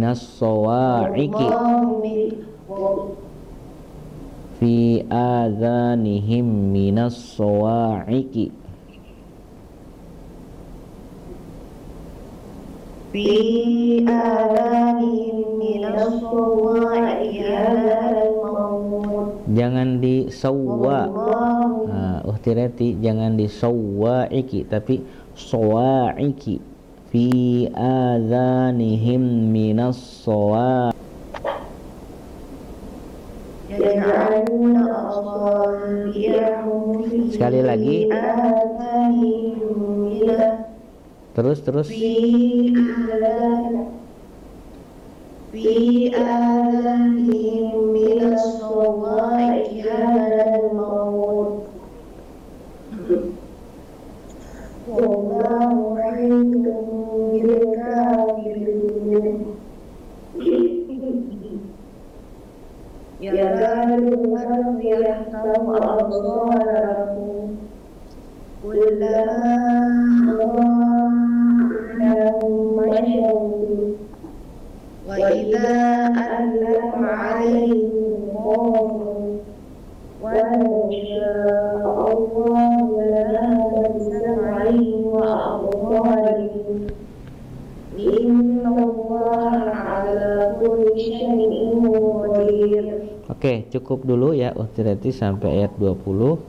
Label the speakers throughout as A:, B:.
A: minas sawa'iqi fi adhanihim minas sawa'iqi
B: fi adhanihim minas sawa'iqi hadzal maut.
A: Jangan di sawwa, uhtirati, jangan di sawa'iqi tapi sawa'iqi fi adhanihim minas sawa'iqi. Sekali lagi. Terus
B: fi adhanihim minas sawa'iqi hadzal maut. Wallahu muhitun bil kafirin. يكادون يفتحون أبصارهم كلما أضاء لهم مشوا وإذا أظلم عليهم قاموا ولو شاء الله لذهب بسمعهم وأبصارهم إن الله على كل شيء قدير.
A: Oke, cukup dulu ya uhtirati sampai ayat 20.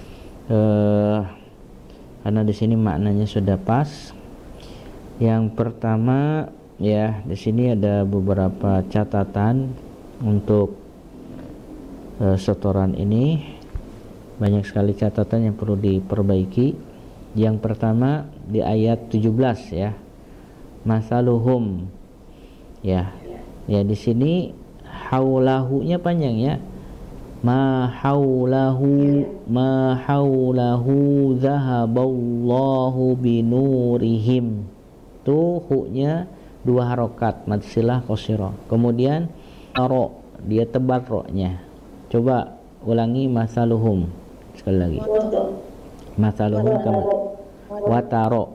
A: Karena di sini maknanya sudah pas. Yang pertama ya, di sini ada beberapa catatan untuk setoran ini. Banyak sekali catatan yang perlu diperbaiki. Yang pertama di ayat 17 ya. Masaluhum. Ya. Ya di sini haulahunya panjang ya. Ma haulahu zahaballahu binurihim. Tuh hu-nya 2 harokat mad silah qashirah. Kemudian ro, dia tebal ro-nya. Coba ulangi masaluhum sekali lagi. Masaluhum kamu wataro.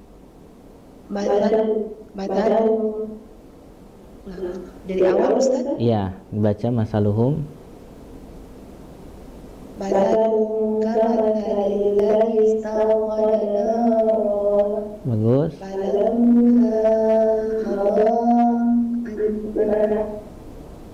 B: Dari awal Ustaz?
A: Iya, baca masaluhum.
B: Masalun kamathali